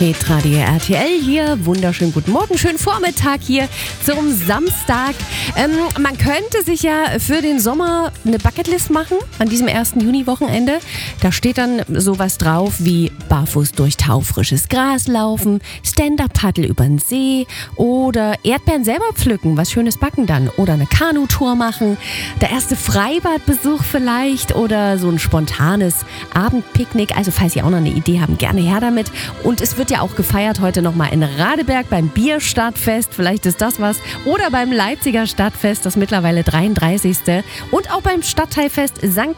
Hitradio RTL hier. Wunderschönen guten Morgen, schönen Vormittag hier zum Samstag. Man könnte sich ja für den Sommer eine Bucketlist machen an diesem 1. Juni-Wochenende. Da steht dann sowas drauf wie barfuß durch taufrisches Gras laufen, Stand-Up-Paddle über den See oder Erdbeeren selber pflücken, was Schönes backen dann. Oder eine Kanutour machen, der erste Freibadbesuch vielleicht oder so ein spontanes Abendpicknick. Also falls ihr auch noch eine Idee habt, gerne her damit. Und es wird ja auch gefeiert heute nochmal in Radeberg beim Bierstadtfest. Vielleicht ist das was. Oder beim Leipziger Stadtfest, das mittlerweile 33. Und auch beim Stadtteilfest St.